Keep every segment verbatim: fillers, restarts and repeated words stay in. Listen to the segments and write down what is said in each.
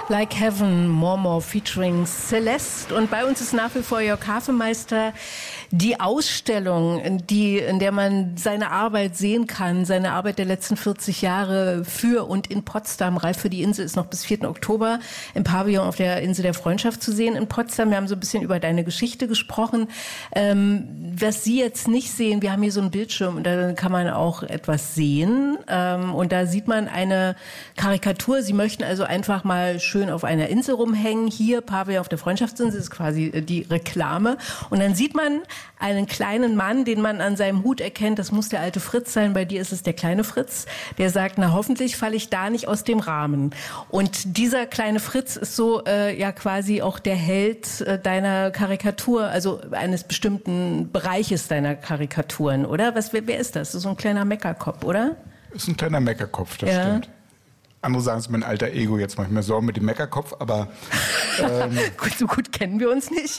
Like Heaven, More More featuring Celeste. Und bei uns ist nach wie vor Jörg Hafemeister. Die Ausstellung, die, in der man seine Arbeit sehen kann, seine Arbeit der letzten vierzig Jahre für und in Potsdam, Reif für die Insel, ist noch bis vierten Oktober im Pavillon auf der Insel der Freundschaft zu sehen in Potsdam. Wir haben so ein bisschen über deine Geschichte gesprochen. Ähm, was Sie jetzt nicht sehen, wir haben hier so einen Bildschirm und da kann man auch etwas sehen. Ähm, und da sieht man eine Karikatur. Sie möchten also einfach mal schön auf einer Insel rumhängen. Hier, Pavillon auf der Freundschaftsinsel, ist quasi die Reklame. Und dann sieht man einen kleinen Mann, den man an seinem Hut erkennt. Das muss der alte Fritz sein. Bei dir ist es der kleine Fritz. Der sagt, na hoffentlich falle ich da nicht aus dem Rahmen. Und dieser kleine Fritz ist so äh, ja quasi auch der Held äh, deiner Karikatur, also eines bestimmten Bereiches deiner Karikaturen, oder? Was, wer, wer ist das? Das ist so ein kleiner Meckerkopf, oder? Ist ein kleiner Meckerkopf, das ja. stimmt. Andere sagen, es ist mein alter Ego, jetzt mache ich mir Sorgen mit dem Meckerkopf, aber... Ähm, gut, so gut kennen wir uns nicht.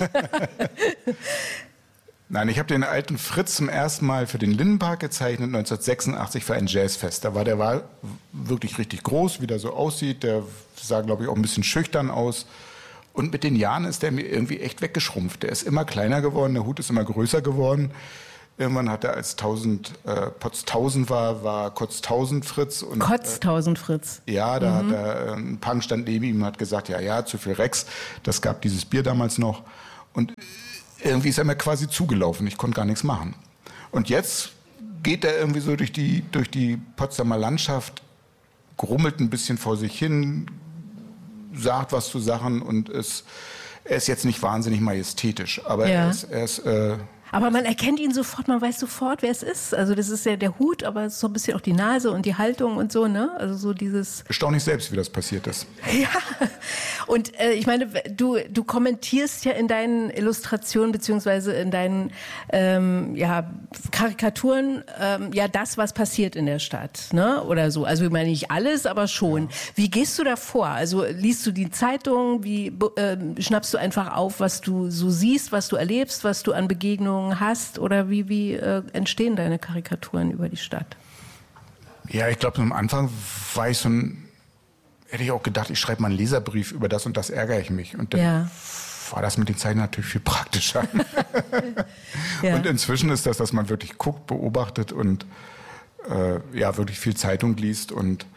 Nein, ich habe den alten Fritz zum ersten Mal für den Lindenpark gezeichnet, neunzehnhundertsechsundachtzig für ein Jazzfest. Da war der war wirklich richtig groß, wie der so aussieht. Der sah, glaube ich, auch ein bisschen schüchtern aus. Und mit den Jahren ist der mir irgendwie echt weggeschrumpft. Der ist immer kleiner geworden, der Hut ist immer größer geworden. Irgendwann hat er, als tausend, äh, Potz tausend war, war Kotz tausend Fritz. Und, Kotz tausend Fritz. Äh, ja, da mhm. hat er, ein Punk stand neben ihm und hat gesagt, ja, ja, zu viel Rex. Das gab dieses Bier damals noch. Und irgendwie ist er mir quasi zugelaufen. Ich konnte gar nichts machen. Und jetzt geht er irgendwie so durch die, durch die Potsdamer Landschaft, grummelt ein bisschen vor sich hin, sagt was zu Sachen und ist, er ist jetzt nicht wahnsinnig majestätisch, aber ja. er ist... Er ist äh, Aber man erkennt ihn sofort, man weiß sofort, wer es ist. Also das ist ja der Hut, aber es ist so ein bisschen auch die Nase und die Haltung und so, ne? Also so dieses... Erstaunlich selbst, wie das passiert ist. Ja, und äh, ich meine, du, du kommentierst ja in deinen Illustrationen beziehungsweise in deinen ähm, ja, Karikaturen ähm, ja das, was passiert in der Stadt, ne? Oder so. Also ich meine nicht alles, aber schon. Ja. Wie gehst du da vor? Also liest du die Zeitung? Wie äh, schnappst du einfach auf, was du so siehst, was du erlebst, was du an Begegnungen hast, oder wie, wie äh, entstehen deine Karikaturen über die Stadt? Ja, ich glaube, am Anfang war ich so ein, hätte ich auch gedacht, ich schreibe mal einen Leserbrief über das und das, ärgere ich mich. Und dann ja. war das mit den Zeichen natürlich viel praktischer. ja. Und inzwischen ist das, dass man wirklich guckt, beobachtet und äh, ja, wirklich viel Zeitung liest und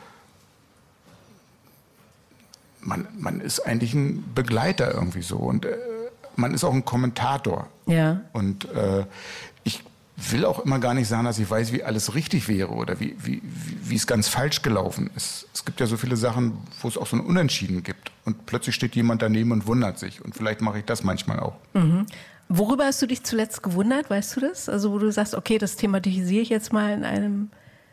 man, man ist eigentlich ein Begleiter irgendwie so und äh, man ist auch ein Kommentator. Ja. Und äh, ich will auch immer gar nicht sagen, dass ich weiß, wie alles richtig wäre oder wie, wie, wie es ganz falsch gelaufen ist. Es gibt ja so viele Sachen, wo es auch so ein Unentschieden gibt. Und plötzlich steht jemand daneben und wundert sich. Und vielleicht mache ich das manchmal auch. Mhm. Worüber hast du dich zuletzt gewundert, weißt du das? Also wo du sagst, okay, das thematisiere ich jetzt mal in einem...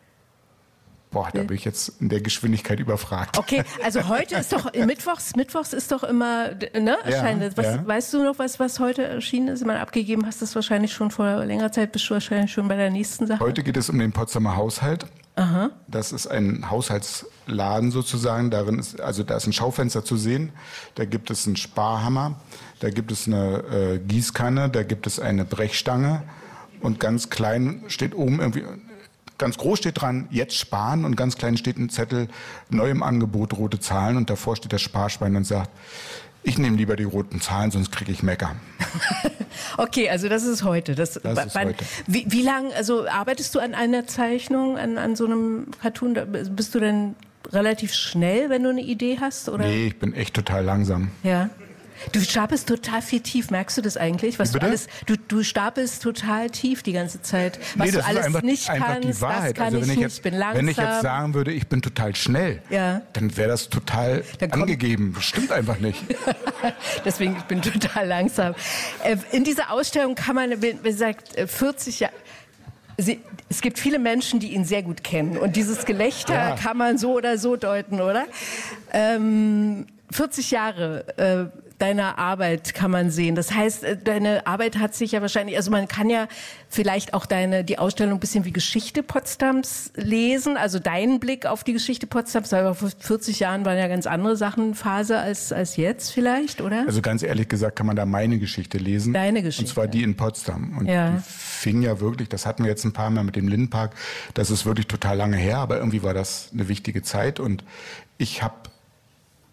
Boah, da bin ich jetzt in der Geschwindigkeit überfragt. Okay, also heute ist doch, Mittwochs, Mittwochs ist doch immer, ne, erscheint. Ja, was, ja. Weißt du noch, was, was heute erschienen ist? Man abgegeben hast das wahrscheinlich schon vor längerer Zeit, bist du wahrscheinlich schon bei der nächsten Sache. Heute geht es um den Potsdamer Haushalt. Aha. Das ist ein Haushaltsladen sozusagen. Darin ist, also da ist ein Schaufenster zu sehen. Da gibt es einen Sparhammer, da gibt es eine äh, Gießkanne, da gibt es eine Brechstange und ganz klein steht oben irgendwie... Ganz groß steht dran, jetzt sparen, und ganz klein steht ein Zettel, neu im Angebot, rote Zahlen, und davor steht das Sparschwein und sagt, ich nehme lieber die roten Zahlen, sonst kriege ich Mecker. Okay, also das ist heute. Das, das ist wann, heute. Wie, wie lange, also arbeitest du an einer Zeichnung, an, an so einem Cartoon? Bist du denn relativ schnell, wenn du eine Idee hast? Oder? Nee, ich bin echt total langsam. Ja. Du stapelst total viel tief, merkst du das eigentlich? Was du, alles, du, du stapelst total tief die ganze Zeit. Was nee, das du alles ist einfach, nicht einfach kannst, die Wahrheit. das kann also wenn ich, ich, nicht, jetzt, ich bin langsam. Wenn ich jetzt sagen würde, ich bin total schnell, ja. dann wäre das total angegeben. Das stimmt einfach nicht. Deswegen, ich bin total langsam. In dieser Ausstellung kann man, wie gesagt, vierzig Jahre... Sie, es gibt viele Menschen, die ihn sehr gut kennen. Und dieses Gelächter ja. kann man so oder so deuten, oder? Ähm, vierzig Jahre äh, deiner Arbeit kann man sehen. Das heißt, deine Arbeit hat sich ja wahrscheinlich, also man kann ja vielleicht auch deine, die Ausstellung ein bisschen wie Geschichte Potsdams lesen, also deinen Blick auf die Geschichte Potsdams, aber vor vierzig Jahren waren ja ganz andere Sachen Phase als, als jetzt vielleicht, oder? Also ganz ehrlich gesagt kann man da meine Geschichte lesen. Deine Geschichte. Und zwar die in Potsdam. Und ja. die fing ja wirklich, das hatten wir jetzt ein paar Mal mit dem Lindenpark, das ist wirklich total lange her, aber irgendwie war das eine wichtige Zeit und ich habe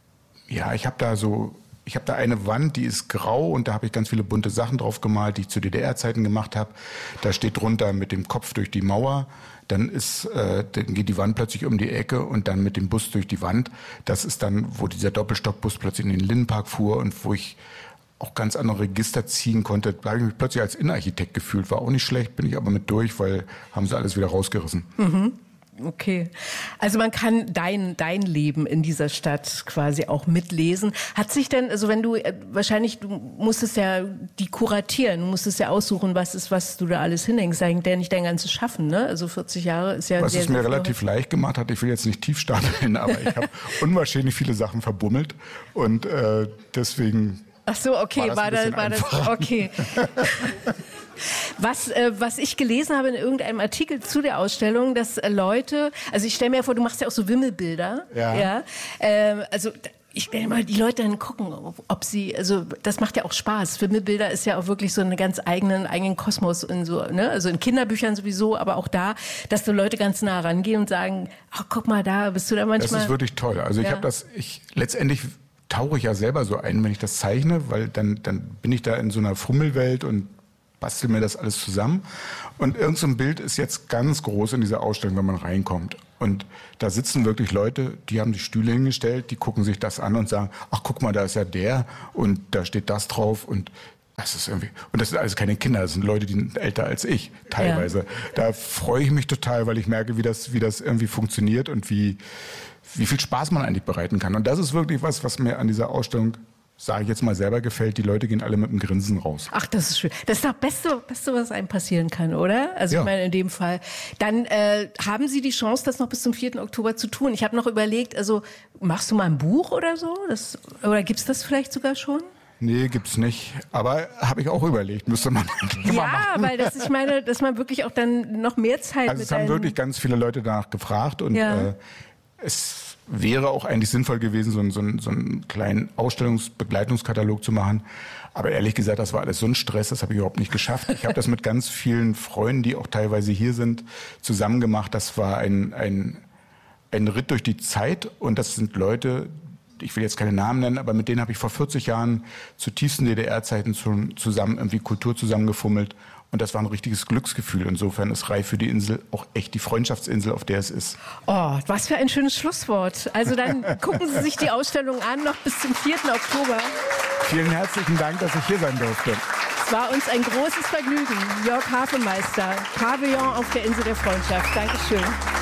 Ja, ich habe da so, ich habe da eine Wand, die ist grau und da habe ich ganz viele bunte Sachen drauf gemalt, die ich zu D D R-Zeiten gemacht habe. Da steht drunter mit dem Kopf durch die Mauer. Dann ist, äh, dann geht die Wand plötzlich um die Ecke und dann mit dem Bus durch die Wand. Das ist dann, wo dieser Doppelstockbus plötzlich in den Lindenpark fuhr und wo ich auch ganz andere Register ziehen konnte. Da habe ich mich plötzlich als Innenarchitekt gefühlt. War auch nicht schlecht, bin ich aber mit durch, weil haben sie alles wieder rausgerissen. Mhm. Okay. Also man kann dein, dein Leben in dieser Stadt quasi auch mitlesen. Hat sich denn, also wenn du, wahrscheinlich, du musstest ja die kuratieren, du musstest ja aussuchen, was ist, was du da alles hinhängst. Eigentlich ja nicht dein ganzes Schaffen, ne? Also vierzig Jahre ist ja was sehr, es mir sehr relativ leicht gemacht hat, ich will jetzt nicht tief stapeln, aber ich habe unwahrscheinlich viele Sachen verbummelt und äh, deswegen... Ach so, okay, war das, war das, war das okay. Was, äh, was ich gelesen habe in irgendeinem Artikel zu der Ausstellung, dass äh, Leute, also ich stelle mir vor, du machst ja auch so Wimmelbilder, ja, ja äh, also ich stelle mal die Leute dann gucken, ob sie, also das macht ja auch Spaß. Wimmelbilder ist ja auch wirklich so einen ganz eigenen, eigenen Kosmos in so, ne, also in Kinderbüchern sowieso, aber auch da, dass so Leute ganz nah rangehen und sagen, ach guck mal da, bist du da manchmal. Das ist wirklich toll. Also ich ja. habe das, ich letztendlich tauche ich ja selber so ein, wenn ich das zeichne, weil dann, dann bin ich da in so einer Fummelwelt und bastel mir das alles zusammen. Und irgend so ein Bild ist jetzt ganz groß in dieser Ausstellung, wenn man reinkommt. Und da sitzen wirklich Leute, die haben die Stühle hingestellt, die gucken sich das an und sagen, ach guck mal, da ist ja der und da steht das drauf und das ist irgendwie, und das sind alles keine Kinder, das sind Leute, die sind älter als ich, teilweise. Ja. Da freue ich mich total, weil ich merke, wie das, wie das irgendwie funktioniert und wie, wie viel Spaß man eigentlich bereiten kann. Und das ist wirklich was, was mir an dieser Ausstellung, sage ich jetzt mal, selber gefällt. Die Leute gehen alle mit einem Grinsen raus. Ach, das ist schön. Das ist doch das Beste, Beste, was einem passieren kann, oder? Also ja. ich meine, in dem Fall. Dann äh, haben Sie die Chance, das noch bis zum vierten Oktober zu tun. Ich habe noch überlegt, also machst du mal ein Buch oder so? Das, oder gibt's das vielleicht sogar schon? Nee, gibt's nicht. Aber habe ich auch überlegt, müsste man ja, mal machen. Weil das, ich meine, dass man wirklich auch dann noch mehr Zeit also mit es haben wirklich ganz viele Leute danach gefragt und ja. äh, es wäre auch eigentlich sinnvoll gewesen, so einen, so einen, so einen kleinen Ausstellungsbegleitungskatalog zu machen. Aber ehrlich gesagt, das war alles so ein Stress, das habe ich überhaupt nicht geschafft. Ich habe das mit ganz vielen Freunden, die auch teilweise hier sind, zusammen gemacht. Das war ein, ein, ein Ritt durch die Zeit und das sind Leute, ich will jetzt keine Namen nennen, aber mit denen habe ich vor vierzig Jahren zu tiefsten D D R-Zeiten zusammen irgendwie Kultur zusammengefummelt. Und das war ein richtiges Glücksgefühl. Insofern ist Rai für die Insel auch echt die Freundschaftsinsel, auf der es ist. Oh, was für ein schönes Schlusswort. Also dann gucken Sie sich die Ausstellung an, noch bis zum vierten Oktober. Vielen herzlichen Dank, dass ich hier sein durfte. Es war uns ein großes Vergnügen. Jörg Hafenmeister, Pavillon auf der Insel der Freundschaft. Dankeschön.